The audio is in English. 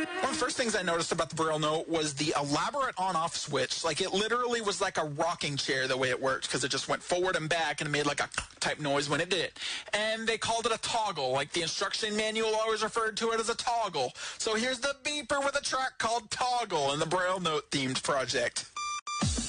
One of the first things I noticed about the Braille note was the elaborate on-off switch. Like, it literally was like a rocking chair the way it worked, because it just went forward and back and it made like a type noise when it did it. And they called it a toggle. Like, the instruction manual always referred to it as a toggle. So here's the beeper with a track called Toggle in the Braille note themed project.